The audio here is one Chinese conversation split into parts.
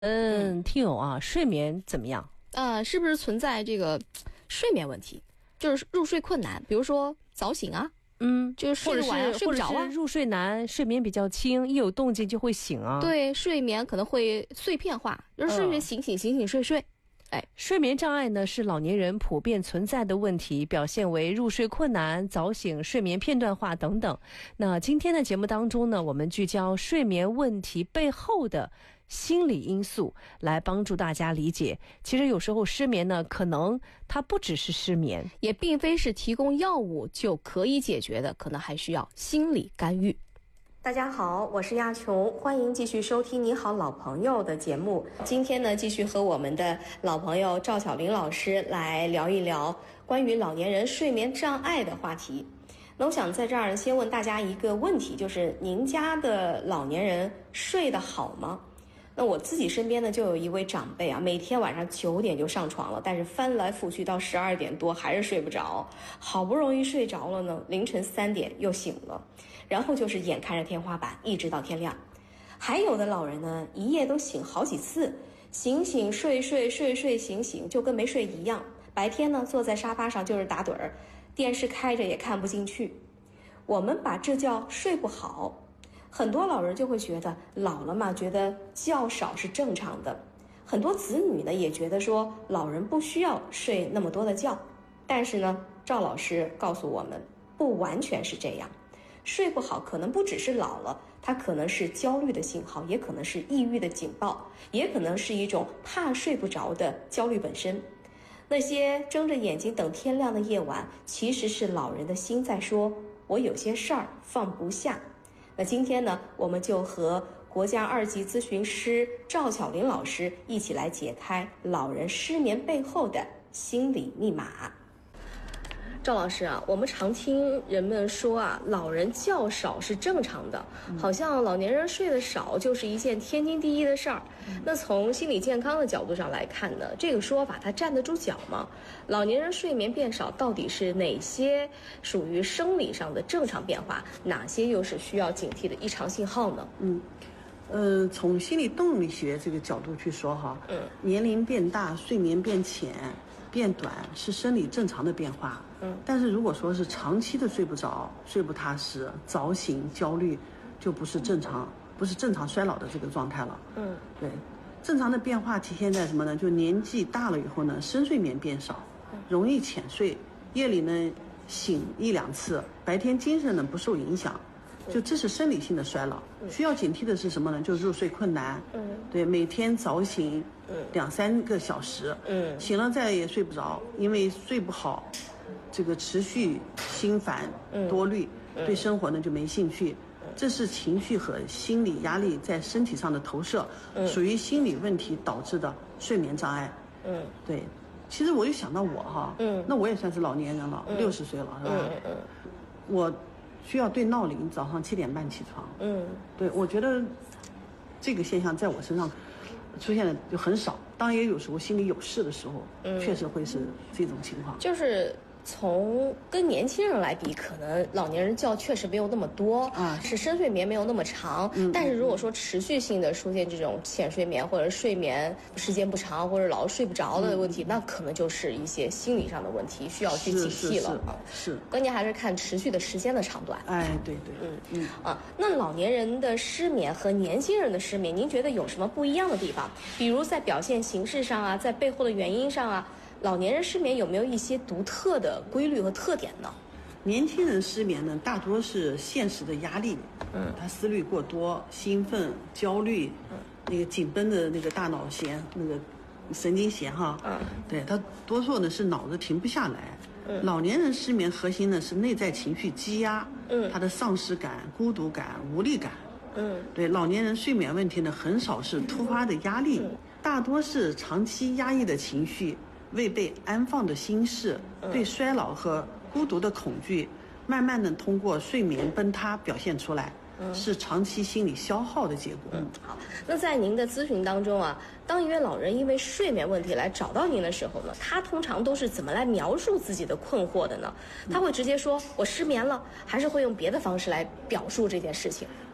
听友啊，睡眠怎么样？ 是不是存在这个睡眠问题？就是入睡困难，比如说早醒啊，就是睡得晚睡不着啊， 或者是入睡难，睡眠比较轻，一有动静就会醒啊。 对，睡眠可能会碎片化，就是睡睡醒醒醒醒睡睡。 睡眠障碍呢是老年人普遍存在的问题，表现为入睡困难、早醒、睡眠片段化等等。那今天的节目当中呢，我们聚焦睡眠问题背后的心理因素，来帮助大家理解。其实有时候失眠呢，可能它不只是失眠， 也并非是提供药物就可以解决的，可能还需要心理干预。 大家好，我是亚琼，欢迎继续收听你好老朋友的节目。今天呢，继续和我们的老朋友赵巧玲老师来聊一聊关于老年人睡眠障碍的话题。那我想在这儿先问大家一个问题，就是您家的老年人睡得好吗？那我自己身边呢就有一位长辈啊，每天晚上9点就上床了，但是翻来覆去到12点多还是睡不着，好不容易睡着了呢，凌晨3点又醒了，然后就是眼看着天花板一直到天亮。还有的老人呢，一夜都醒好几次，醒醒睡睡睡睡醒醒，就跟没睡一样。白天呢坐在沙发上就是打盹儿，电视开着也看不进去。我们把这叫睡不好。很多老人就会觉得老了嘛，觉得觉少是正常的。很多子女呢也觉得说老人不需要睡那么多的觉。但是呢，赵老师告诉我们，不完全是这样。睡不好可能不只是老了，它可能是焦虑的信号，也可能是抑郁的警报，也可能是一种怕睡不着的焦虑本身。那些睁着眼睛等天亮的夜晚，其实是老人的心在说，我有些事儿放不下。那今天呢，我们就和国家2级咨询师赵巧玲老师一起来解开老人失眠背后的心理密码。赵老师啊，我们常听人们说啊，老人觉少是正常的，好像老年人睡得少就是一件天经地义的事儿。那从心理健康的角度上来看呢，这个说法它站得住脚吗？老年人睡眠变少到底是哪些属于生理上的正常变化，哪些又是需要警惕的异常信号呢？ 从心理动力学这个角度去说哈，年龄变大，睡眠变浅变短是生理正常的变化，但是如果说是长期的睡不着、睡不踏实、早醒、焦虑，就不是正常衰老的这个状态了。对，正常的变化体现在什么呢？就年纪大了以后呢，深睡眠变少，容易浅睡，夜里呢醒1-2次，白天精神呢不受影响。就这是生理性的衰老，需要警惕的是什么呢？就是入睡困难，对，每天早醒2-3个小时，醒了再也睡不着，因为睡不好，这个持续心烦多虑，对生活呢就没兴趣，这是情绪和心理压力在身体上的投射，属于心理问题导致的睡眠障碍。对，其实我就想到我哈，那我也算是老年人了，60岁了，是吧？我需要对闹铃，早上7点半起床。对，我觉得这个现象在我身上出现的就很少，当然也有时候心里有事的时候，确实会是这种情况。 就是从跟年轻人来比，可能老年人觉确实没有那么多啊，是深睡眠没有那么长。但是如果说持续性的出现这种浅睡眠或者睡眠时间不长或者老睡不着的问题，那可能就是一些心理上的问题，需要去警惕了啊。 是， 关键还是看持续的时间的长短。 对， 那老年人的失眠和年轻人的失眠，您觉得有什么不一样的地方？比如在表现形式上啊，在背后的原因上啊，老年人失眠有没有一些独特的规律和特点呢？ 年轻人失眠呢，大多是现实的压力，他思虑过多、兴奋、焦虑，那个紧绷的那个大脑弦、那个神经弦哈，对，他多数呢是脑子停不下来。老年人失眠核心呢是内在情绪积压，他的丧失感、孤独感、无力感。对，老年人睡眠问题呢很少是突发的压力，大多是长期压抑的情绪。未被安放的心事，对衰老和孤独的恐惧，慢慢的通过睡眠崩塌表现出来，是长期心理消耗的结果。 好，那在您的咨询当中啊，当一位老人因为睡眠问题来找到您的时候呢，他通常都是怎么来描述自己的困惑的呢？他会直接说我失眠了，还是会用别的方式来表述这件事情？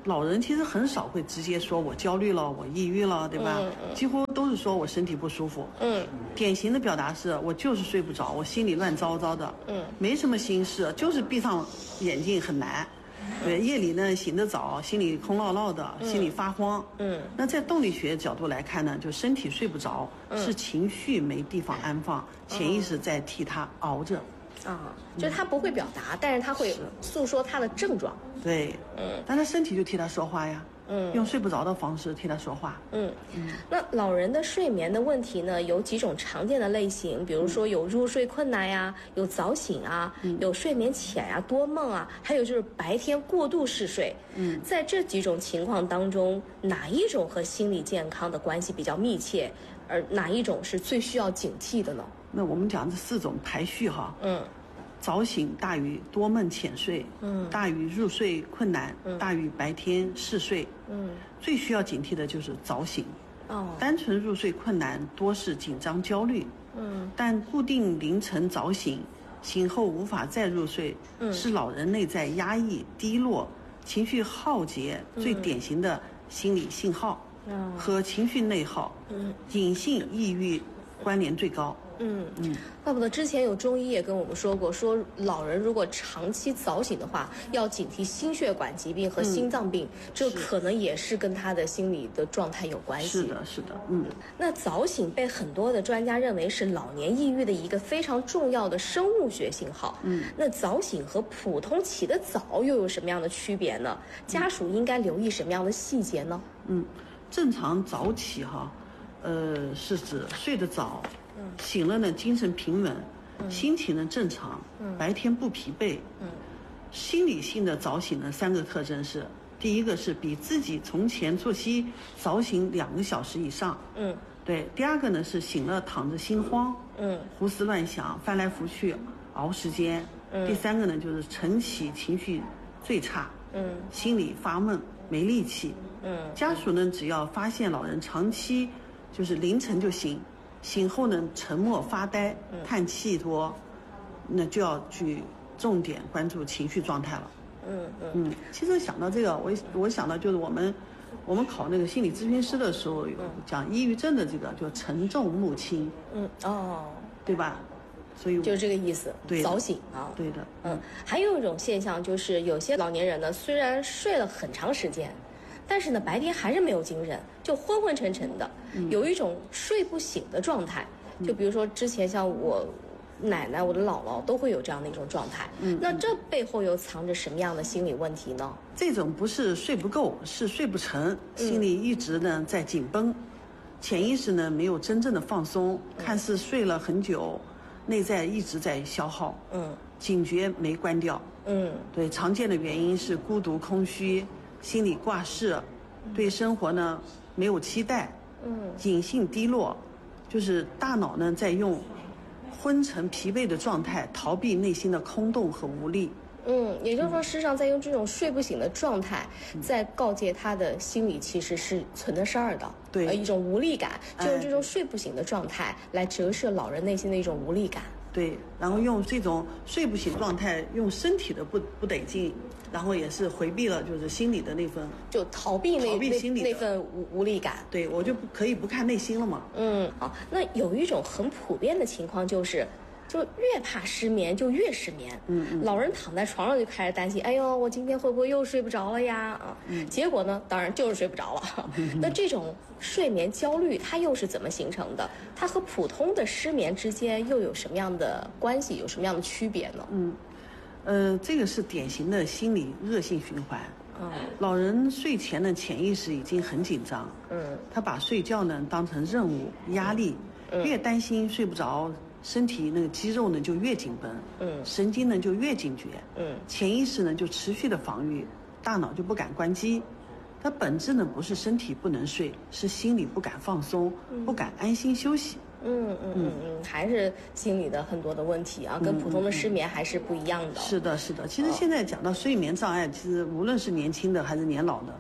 老人其实很少会直接说我焦虑了，我抑郁了，对吧？几乎都是说我身体不舒服。典型的表达是我就是睡不着，我心里乱糟糟的。没什么心事，就是闭上眼睛很难。对，夜里呢醒得早，心里空落落的，心里发慌。那在动力学角度来看呢，就身体睡不着，是情绪没地方安放，潜意识在替他熬着。 就是他不会表达，但是他会诉说他的症状。 对，但他身体就替他说话呀。用睡不着的方式替他说话。 那老人的睡眠的问题呢，有几种常见的类型，比如说有入睡困难呀，有早醒啊，有睡眠浅呀，多梦啊，还有就是白天过度嗜睡。在这几种情况当中，哪一种和心理健康的关系比较密切，而哪一种是最需要警惕的呢？ 那我们讲这4种排序哈。早醒大于多梦浅睡，大于入睡困难，大于白天嗜睡。最需要警惕的就是早醒。单纯入睡困难多是紧张焦虑。但固定凌晨早醒，醒后无法再入睡，是老人内在压抑、低落、情绪耗竭最典型的心理信号，和情绪内耗、隐性抑郁关联最高。 怪不得之前有中医也跟我们说过，说老人如果长期早醒的话，要警惕心血管疾病和心脏病，这可能也是跟他的心理的状态有关系。 是的，是的。 那早醒被很多的专家认为是老年抑郁的一个非常重要的生物学信号。那早醒和普通起得早又有什么样的区别呢？家属应该留意什么样的细节呢？ 正常早起哈，是指睡得早，醒了呢精神平稳，心情呢正常，白天不疲惫。心理性的早醒呢3个特征是：第一个是比自己从前作息早醒2个小时以上。对。第二个呢是醒了躺着心慌，胡思乱想，翻来覆去熬时间。第三个呢就是晨起情绪最差，心里发闷没力气。家属呢只要发现老人长期就是凌晨就醒，醒后呢沉默发呆，叹气多，那就要去重点关注情绪状态了。其实想到这个，我想到就是我们考那个心理咨询师的时候，有讲抑郁症的这个叫沉重穆轻。对吧？所以就是这个意思。 对， 早醒啊。 对的。 还有一种现象就是有些老年人呢，虽然睡了很长时间，但是呢白天还是没有精神，就昏昏沉沉的，有一种睡不醒的状态。就比如说之前像我奶奶、我的姥姥都会有这样的一种状态。那这背后又藏着什么样的心理问题呢？ 这种不是睡不够，是睡不成，心里一直呢在紧绷，潜意识呢没有真正的放松，看似睡了很久，内在一直在消耗。警觉没关掉。对，常见的原因是孤独、空虚、心理挂饰，对生活呢没有期待。隐性低落，就是大脑呢在用昏沉疲惫的状态逃避内心的空洞和无力。 也就是说，事实上在用这种睡不醒的状态，在告诫他的心里其实是存的事儿的。 对， 一种无力感，就是这种睡不醒的状态来折射老人内心的一种无力感。 对，然后用这种睡不醒状态，用身体的不得劲，然后也是回避了就是心理的那份， 就逃避心理那份无力感。 对，我就可以不看内心了嘛。 好，那有一种很普遍的情况就是。就越怕失眠就越失眠。老人躺在床上就开始担心，哎呦，我今天会不会又睡不着了呀？结果呢，当然就是睡不着了。那这种睡眠焦虑它又是怎么形成的？它和普通的失眠之间又有什么样的关系？有什么样的区别呢？ 这个是典型的心理恶性循环。老人睡前的潜意识已经很紧张。他把睡觉呢当成任务、压力，越担心睡不着。身体那个肌肉呢就越紧绷，神经呢就越警觉，潜意识呢就持续的防御，大脑就不敢关机。它本质呢不是身体不能睡，是心里不敢放松，不敢安心休息。 还是心理的很多的问题啊，跟普通的失眠还是不一样的。 是的，是的。其实现在讲到睡眠障碍，其实无论是年轻的还是年老的，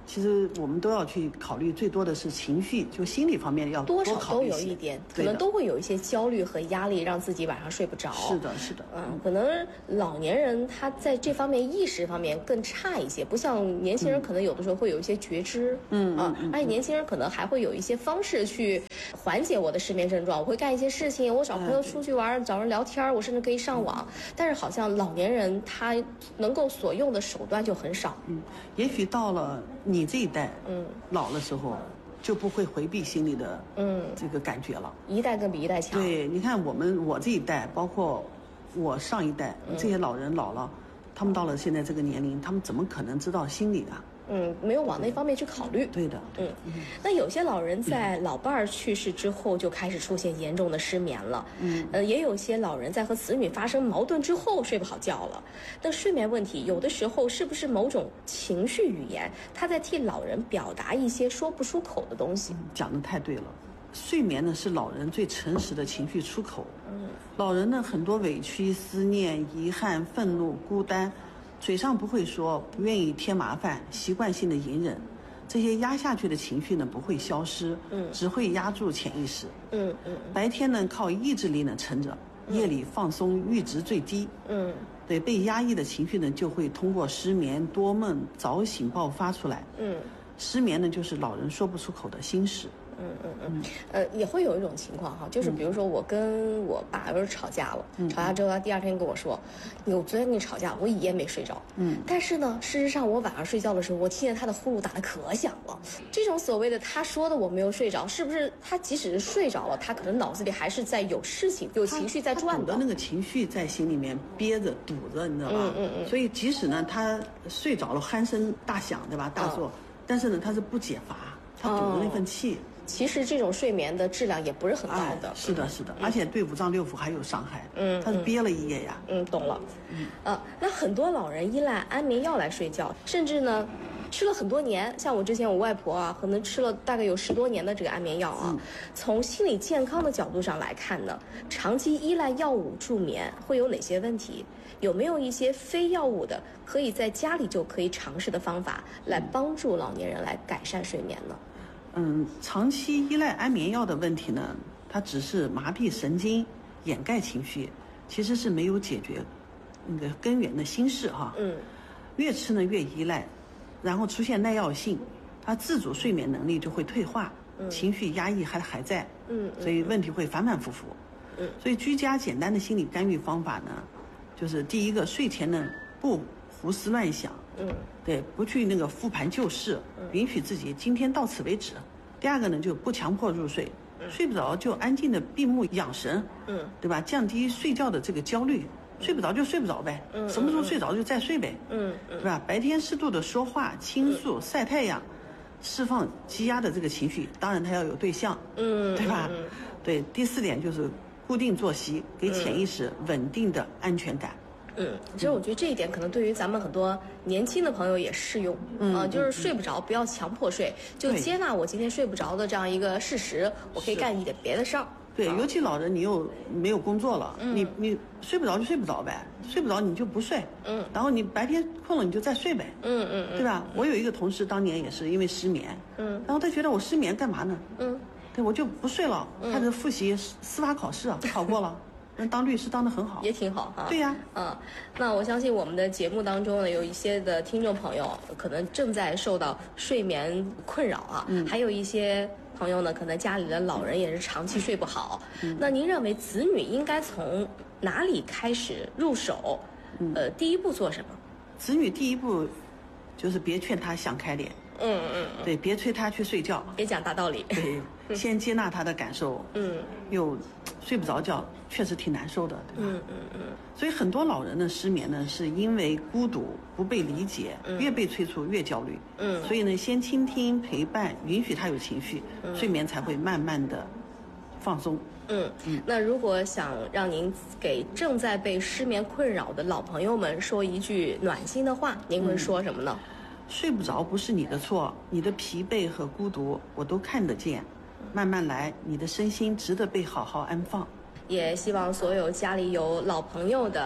其实我们都要去考虑，最多的是情绪，就心理方面要多少都考虑有一点，可能都会有一些焦虑和压力，让自己晚上睡不着。 是的，是的。 可能老年人他在这方面意识方面更差一些，不像年轻人可能有的时候会有一些觉知。而且年轻人可能还会有一些方式去缓解我的失眠症状，我会干一些事情，我找朋友出去玩，找人聊天，我甚至可以上网。但是好像老年人他能够所用的手段就很少。 也许到了你这一代，老的时候，就不会回避心里的这个感觉了。 一代更比一代强。 对，你看我这一代，包括我上一代，这些老人老了，他们到了现在这个年龄，他们怎么可能知道心理啊？ 没有往那方面去考虑。 对的。 那有些老人在老伴儿去世之后就开始出现严重的失眠了。也有些老人在和子女发生矛盾之后睡不好觉了。那睡眠问题有的时候是不是某种情绪语言，他在替老人表达一些说不出口的东西？ 讲得太对了。睡眠呢是老人最诚实的情绪出口。老人呢很多委屈、思念、遗憾、愤怒、孤单。嘴上不会说，不愿意添麻烦，习惯性的隐忍，这些压下去的情绪呢不会消失，只会压住潜意识。白天呢靠意志力呢撑着，夜里放松阈值最低。对，被压抑的情绪呢就会通过失眠、多梦、早醒爆发出来。失眠呢就是老人说不出口的心事。 也会有一种情况哈，就是比如说我跟我爸有时候吵架了，吵架之后他第二天跟我说，我昨天跟你吵架，我一夜没睡着。但是呢，事实上我晚上睡觉的时候，我听见他的呼噜打得可响了。这种所谓的他说的我没有睡着，是不是他即使是睡着了，他可能脑子里还是在有事情、有情绪在转的？ 他堵的那个情绪在心里面憋着、堵着，你知道吧？所以即使呢他睡着了，鼾声大响，对吧？大作，但是呢他是不解乏，他堵着那份气。 其实这种睡眠的质量也不是很高的。 是的，是的，而且对五脏六腑还有伤害。他是憋了一夜呀。 懂了。那很多老人依赖安眠药来睡觉，甚至呢吃了很多年，像我之前我外婆啊，可能吃了大概有10多年的这个安眠药啊。从心理健康的角度上来看呢，长期依赖药物助眠会有哪些问题？有没有一些非药物的可以在家里就可以尝试的方法来帮助老年人来改善睡眠呢？ 长期依赖安眠药的问题呢，它只是麻痹神经、掩盖情绪，其实是没有解决那个根源的心事哈。越吃呢越依赖，然后出现耐药性，他自主睡眠能力就会退化，情绪压抑还在。所以问题会反反复复。所以居家简单的心理干预方法呢，就是第一个，睡前呢不胡思乱想。对，不去那个复盘旧事，允许自己今天到此为止。第二个呢，就不强迫入睡，睡不着就安静的闭目养神，对吧？降低睡觉的这个焦虑，睡不着就睡不着呗，什么时候睡着就再睡呗，对吧？白天适度的说话、倾诉、晒太阳，释放积压的这个情绪，当然他要有对象，对吧？对，第4点就是固定作息，给潜意识稳定的安全感。 其实我觉得这一点可能对于咱们很多年轻的朋友也适用。就是睡不着不要强迫睡，就接纳我今天睡不着的这样一个事实，我可以干一点别的事儿。 对，尤其老人你又没有工作了，你睡不着就睡不着呗，睡不着你就不睡，然后你白天困了你就再睡呗，对吧？我有一个同事当年也是因为失眠，然后他觉得我失眠干嘛呢？对，我就不睡了，开始复习司法考试，考过了。当律师当得很好， 也挺好哈。 对呀， 那我相信我们的节目当中呢，有一些的听众朋友可能正在受到睡眠困扰啊，还有一些朋友呢，可能家里的老人也是长期睡不好。那您认为子女应该从哪里开始入手？第一步做什么？ 子女第一步就是别劝他想开点。对，别催他去睡觉， 别讲大道理。 对，先接纳他的感受。又睡不着觉，确实挺难受的，对吧？所以很多老人的失眠呢，是因为孤独、不被理解，越被催促越焦虑。所以呢，先倾听、陪伴，允许他有情绪，睡眠才会慢慢的放松。 那如果想让您给正在被失眠困扰的老朋友们说一句暖心的话，您会说什么呢？ 睡不着不是你的错，你的疲惫和孤独我都看得见，慢慢来，你的身心值得被好好安放。 也希望所有家里有老朋友的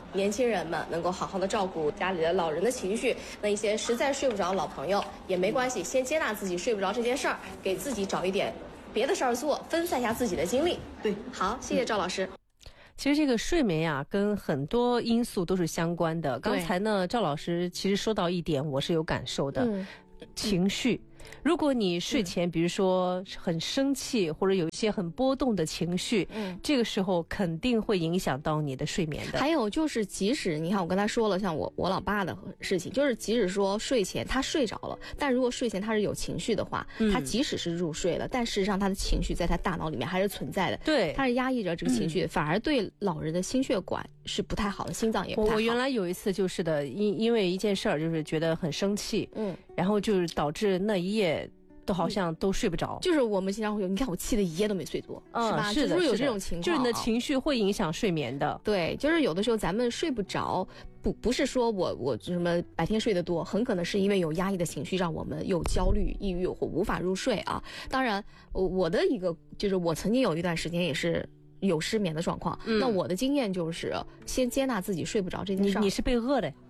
年轻人们能够好好的照顾家里的老人的情绪。那一些实在睡不着的老朋友也没关系，先接纳自己睡不着这件事儿，给自己找一点别的事儿做，分散一下自己的精力。 对， 好，谢谢赵老师。 其实这个睡眠呀，跟很多因素都是相关的。刚才呢，赵老师其实说到一点，我是有感受的，情绪。如果你睡前比如说很生气或者有一些很波动的情绪，这个时候肯定会影响到你的睡眠的。 还有就是即使你看我刚才说了像我老爸的事情，就是即使说睡前他睡着了，但如果睡前他是有情绪的话，他即使是入睡了，但事实上他的情绪在他大脑里面还是存在的。 对， 他是压抑着这个情绪，反而对老人的心血管是不太好的，心脏也不太好。 我原来有一次就是的，因为一件事儿就是觉得很生气，然后就是导致那一夜都好像都睡不着。 就是我们经常会有，你看我气得一夜都没睡着，是吧？ 是的， 就是有这种情况， 就是你的情绪会影响睡眠的。 对，就是有的时候咱们睡不着，不是说我什么白天睡得多，很可能是因为有压抑的情绪，让我们有焦虑、抑郁或无法入睡啊。当然，我的一个就是我曾经有一段时间也是有失眠的状况，那我的经验就是先接纳自己睡不着这件事。 你是被饿的。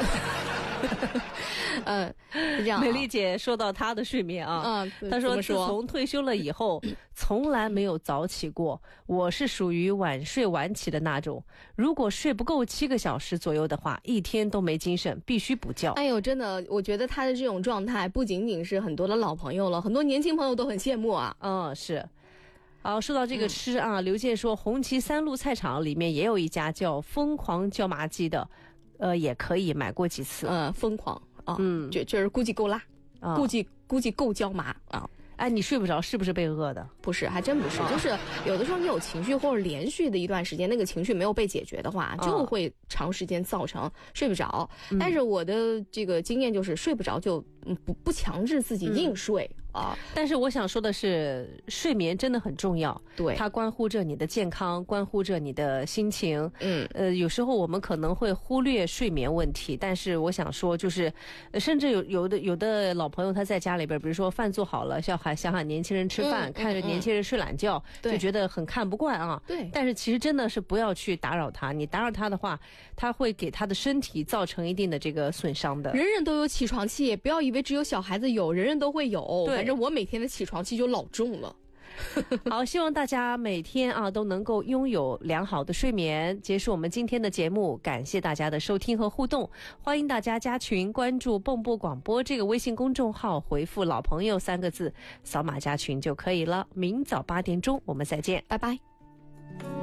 是这样。 美丽姐说到她的睡眠啊，她说自从退休了以后，从来没有早起过。我是属于晚睡晚起的那种，如果睡不够7个小时左右的话，一天都没精神，必须补觉。 哎呦，真的，我觉得她的这种状态不仅仅是很多的老朋友了，很多年轻朋友都很羡慕啊。 是。好，说到这个吃啊，刘健说红旗3路菜场里面也有一家叫疯狂椒麻鸡的，也可以买过几次。 疯狂啊，就是估计够辣，估计够椒麻啊。 哎，你睡不着是不是被饿的？ 不是，还真不是，就是有的时候你有情绪或者连续的一段时间那个情绪没有被解决的话，就会长时间造成睡不着。但是我的这个经验就是睡不着就不强制自己硬睡啊。 但是我想说的是，睡眠真的很重要， 对， 它关乎着你的健康，关乎着你的心情。有时候我们可能会忽略睡眠问题，但是我想说，就是甚至有的老朋友他在家里边，比如说饭做好了，想喊年轻人吃饭，看着年轻人睡懒觉，就觉得很看不惯啊。 对， 但是其实真的是不要去打扰他，你打扰他的话，他会给他的身体造成一定的这个损伤的。 人人都有起床气，不要以为只有小孩子有，人人都会有。反正我每天的起床气就老重了。 好，希望大家每天都能够拥有良好的睡眠。结束我们今天的节目，感谢大家的收听和互动，欢迎大家加群，关注蹦蹦广播这个微信公众号，回复老朋友3个字，扫码加群就可以了。明早8点钟我们再见， 拜拜。